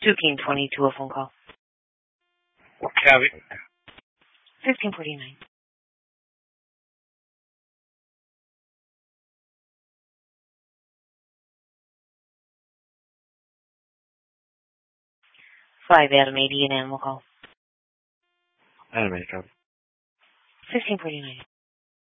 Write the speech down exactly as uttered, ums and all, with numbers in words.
two King twenty-two, a phone call. Copy. fifteen forty-nine. five Adam eighty, an animal call. Animated copy. fifteen forty-nine.